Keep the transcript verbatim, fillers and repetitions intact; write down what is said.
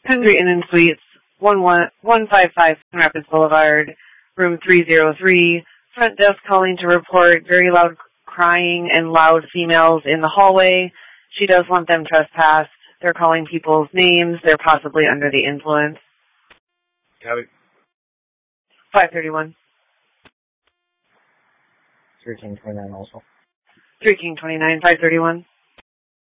Hungry Inn and Suites, one five five Rapids Boulevard, room three oh three. Front desk calling to report very loud crying and loud females in the hallway. She does want them trespassed. They're calling people's names. They're possibly under the influence. Copy. five thirty-one. three King twenty-nine also. three King twenty-nine, five thirty-one.